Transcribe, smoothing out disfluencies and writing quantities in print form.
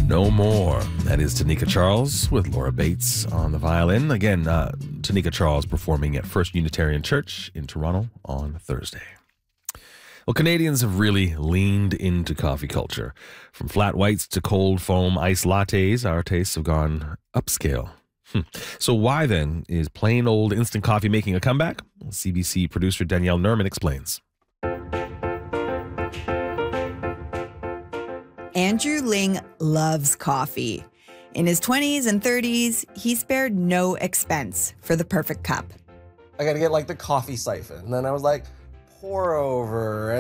No More. That is Tanika Charles with Laura Bates on the violin. Again, Tanika Charles performing at First Unitarian Church in Toronto on Thursday. Well, Canadians have really leaned into coffee culture. From flat whites to cold foam iced lattes, our tastes have gone upscale. So why then is plain old instant coffee making a comeback? CBC producer Danielle Nerman explains. Andrew Ling loves coffee. In his 20s and 30s, he spared no expense for the perfect cup. I got to get like the coffee siphon. And then I was like, pour over.